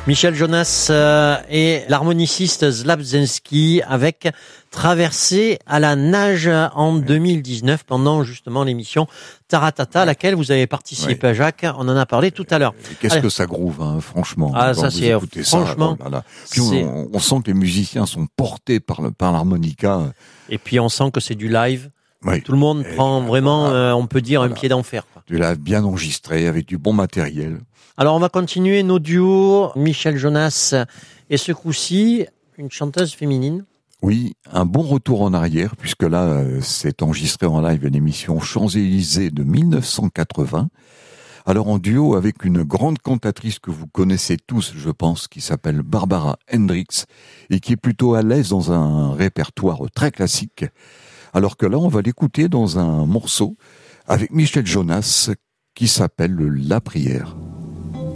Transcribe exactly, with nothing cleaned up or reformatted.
Michel Jonas euh, et l'harmoniciste Zlabzenski avec Traversée à la nage en deux mille dix-neuf pendant justement l'émission Taratata à laquelle vous avez participé, oui. Jacques. On en a parlé tout à l'heure. Et qu'est-ce Allez. que ça groove, hein, franchement. Ah, ça c'est franchement. Ça, oh là là. Puis on, on sent que les musiciens sont portés par, le, par l'harmonica. Et puis on sent que c'est du live. Oui. Tout le monde et prend vraiment, voilà. euh, on peut dire, voilà. un pied d'enfer. Quoi. Du live bien enregistré avec du bon matériel. Alors on va continuer nos duos, Michel Jonas et ce coup-ci, une chanteuse féminine. Oui, un bon retour en arrière, puisque là, euh, c'est enregistré en live à l'émission Champs-Élysées de dix-neuf cent quatre-vingts. Alors en duo avec une grande cantatrice que vous connaissez tous, je pense, qui s'appelle Barbara Hendricks, et qui est plutôt à l'aise dans un répertoire très classique. Alors que là, on va l'écouter dans un morceau avec Michel Jonas qui s'appelle La Prière.